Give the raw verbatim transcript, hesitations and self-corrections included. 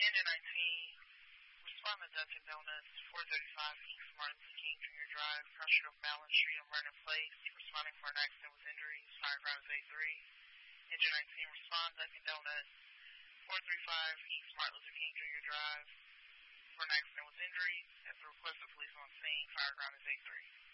Engine nineteen, respond to Dunkin' Donuts, four thirty-five East Martin Luther King Junior Drive, crossing of Balance Street on Vernon Place, responding for an accident with injuries, fire ground is A three. Engine nineteen, respond Dunkin' Donuts, four thirty-five East Martin Luther King Junior Drive, for an accident with injuries. At the request of police on scene, fire ground is A three.